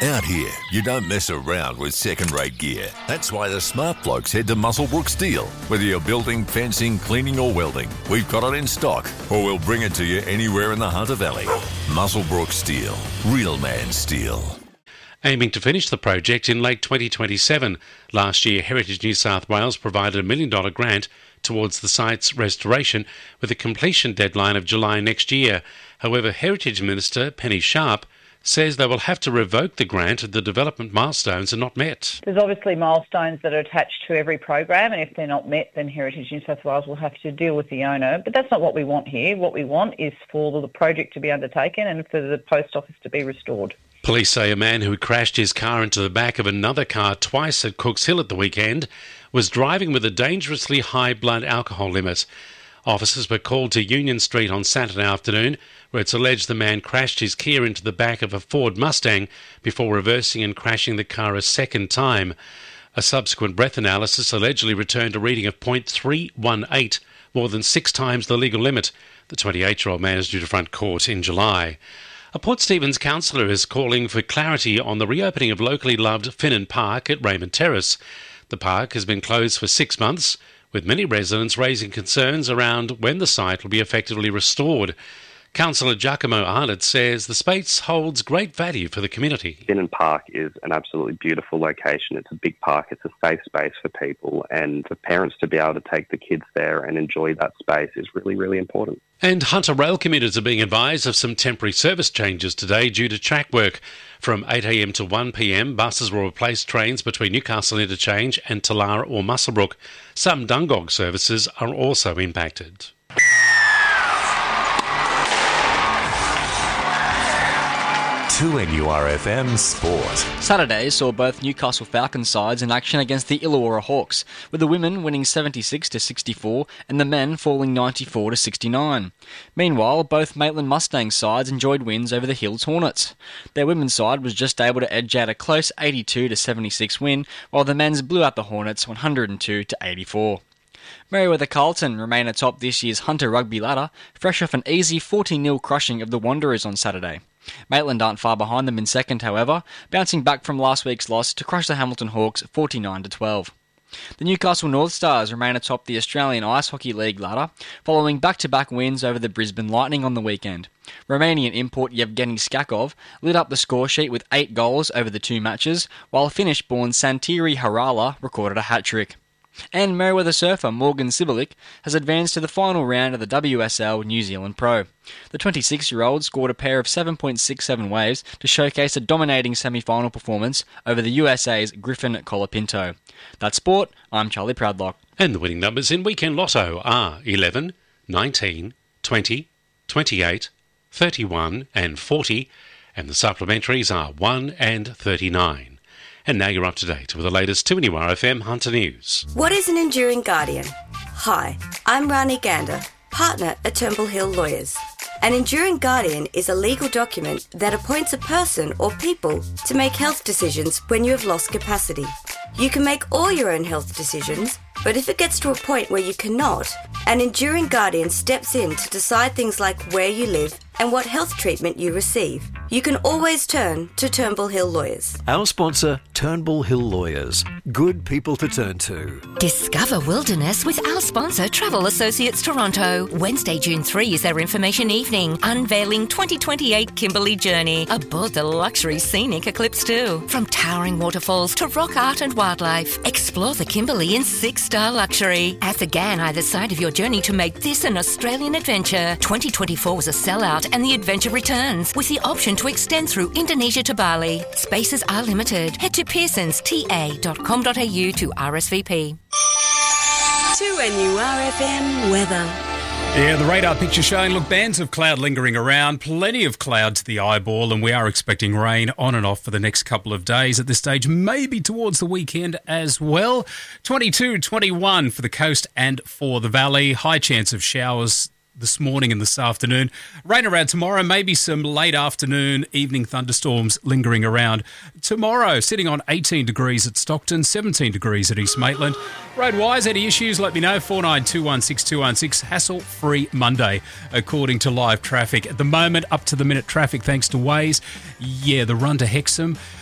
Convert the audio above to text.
Out here, you don't mess around with second-rate gear. That's why the smart blokes head to Muswellbrook Steel. Whether you're building, fencing, cleaning or welding, we've got it in stock, or we'll bring it to you anywhere in the Hunter Valley. Muswellbrook Steel. Real man steel. Aiming to finish the project in late 2027. Last year, Heritage New South Wales provided $1 million grant towards the site's restoration with a completion deadline of July next year. However, Heritage Minister Penny Sharp says they will have to revoke the grant if the development milestones are not met. There's obviously milestones that are attached to every program, and if they're not met, then Heritage New South Wales will have to deal with the owner. But that's not what we want here. What we want is for the project to be undertaken and for the post office to be restored. Police say a man who crashed his car into the back of another car twice at Cooks Hill at the weekend was driving with a dangerously high blood alcohol limit. Officers were called to Union Street on Saturday afternoon, where it's alleged the man crashed his Kia into the back of a Ford Mustang before reversing and crashing the car a second time. A subsequent breath analysis allegedly returned a reading of .318, more than 6 times the legal limit. The 28-year-old man is due to front court in July. A Port Stephens councillor is calling for clarity on the reopening of locally loved Finnan Park at Raymond Terrace. The park has been closed for 6 months, with many residents raising concerns around when the site will be effectively restored. Councillor Giacomo Arnott says the space holds great value for the community. Finnan Park is an absolutely beautiful location. It's a big park. It's a safe space for people, and for parents to be able to take the kids there and enjoy that space is really, really important. And Hunter rail commuters are being advised of some temporary service changes today due to track work. From 8 a.m. to 1 p.m, buses will replace trains between Newcastle Interchange and Talara or Muswellbrook. Some Dungog services are also impacted. 2NURFM Sport. Saturday saw both Newcastle Falcons sides in action against the Illawarra Hawks, with the women winning 76-64 and the men falling 94-69. Meanwhile, both Maitland Mustangs sides enjoyed wins over the Hills Hornets. Their women's side was just able to edge out a close 82-76 win, while the men's blew out the Hornets 102-84. Merewether Carlton remain atop this year's Hunter Rugby ladder, fresh off an easy 40-0 crushing of the Wanderers on Saturday. Maitland aren't far behind them in second, however, bouncing back from last week's loss to crush the Hamilton Hawks 49-12. The Newcastle North Stars remain atop the Australian Ice Hockey League ladder, following back-to-back wins over the Brisbane Lightning on the weekend. Romanian import Yevgeny Skakov lit up the score sheet with 8 goals over the 2 matches, while Finnish-born Santeri Harala recorded a hat-trick. And Merewether surfer Morgan Sibulik has advanced to the final round of the WSL New Zealand Pro. The 26-year-old scored a pair of 7.67 waves to showcase a dominating semi-final performance over the USA's Griffin Colapinto. That's sport. I'm Charlie Proudlock. And the winning numbers in Weekend Lotto are 11, 19, 20, 28, 31 and 40, and the supplementaries are 1 and 39. And now you're up to date with the latest 2NURFM Hunter News. What is an Enduring Guardian? Hi, I'm Rani Gander, partner at Turnbull Hill Lawyers. An Enduring Guardian is a legal document that appoints a person or people to make health decisions when you have lost capacity. You can make all your own health decisions, but if it gets to a point where you cannot, an Enduring Guardian steps in to decide things like where you live and what health treatment you receive. You can always turn to Turnbull Hill Lawyers. Our sponsor, Turnbull Hill Lawyers. Good people to turn to. Discover wilderness with our sponsor, Travel Associates Toronto. Wednesday, June 3 is their information evening, unveiling 2028 Kimberley Journey aboard the luxury scenic Eclipse 2. From towering waterfalls to rock art and wildlife, explore the Kimberley in 6-star luxury. At the GAN either side of your journey to make this an Australian adventure. 2024 was a sellout and the adventure returns with the option to extend through Indonesia to Bali. Spaces are limited. Head to pearsonsta.com.au to RSVP. 2NURFM weather. Yeah, the radar picture showing, look, bands of cloud lingering around, plenty of cloud to the eyeball, and we are expecting rain on and off for the next couple of days at this stage, maybe towards the weekend as well. 22, 21 for the coast and for the valley. High chance of showers this morning and this afternoon. Rain around tomorrow, maybe some late afternoon, evening thunderstorms lingering around. Tomorrow, sitting on 18 degrees at Stockton, 17 degrees at East Maitland. Road-wise, any issues, let me know. 49216216, hassle-free Monday, according to live traffic. At the moment, up to the minute traffic thanks to Waze. Yeah, the run to Hexham.